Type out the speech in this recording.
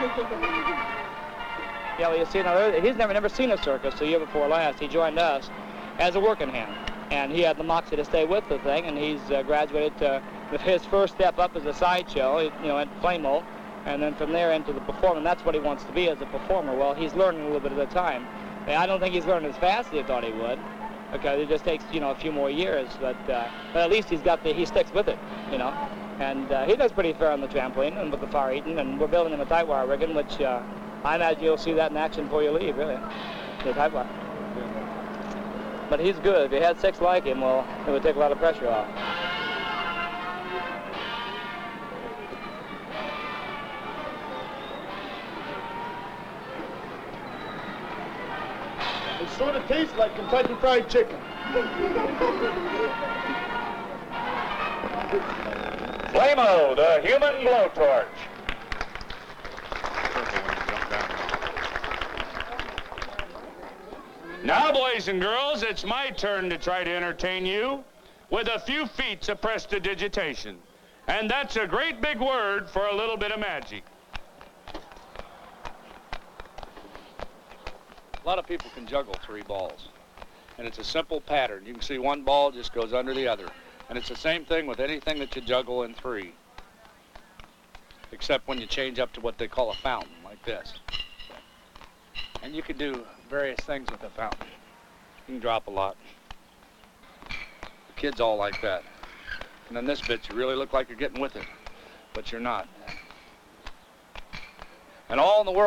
Yeah, well, you see, now, he's never seen a circus. The year before last, he joined us as a working hand. And he had the moxie to stay with the thing, and he's graduated to his first step up as a sideshow, at Flamo, and then from there into the performer. And that's what he wants to be as a performer. Well, he's learning a little bit at a time. I don't think he's learning as fast as he thought he would. Okay, it just takes, a few more years, but at least he sticks with it, And he does pretty fair on the trampoline and with the fire eating, and we're building him a tight wire rigging, which I imagine you'll see that in action before you leave, really, the tight wire. But he's good. If you had 6 like him, well, it would take a lot of pressure off. It sort of tastes like Kentucky Fried Chicken. Flamo, the human blowtorch. Now, boys and girls, it's my turn to try to entertain you with a few feats of prestidigitation. And that's a great big word for a little bit of magic. A lot of people can juggle 3 balls, and it's a simple pattern. You can see one ball just goes under the other, and it's the same thing with anything that you juggle in 3, except when you change up to what they call a fountain, like this. And you can do various things with a fountain. You can drop a lot. The kids all like that. And then this bit, you really look like you're getting with it, but you're not. And all in the world